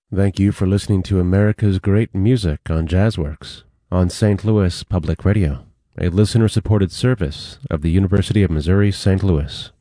Thank you for listening to America's Great Music on Jazzworks on St. Louis Public Radio, a listener-supported service of the University of Missouri St. Louis.